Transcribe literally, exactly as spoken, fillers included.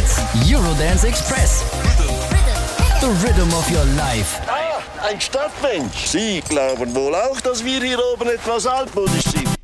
Hits, Eurodance Express. The Rhythm of Your Life. Ah, ein Stadtmensch. Sie glauben wohl auch, dass wir hier oben etwas altmodisch sind.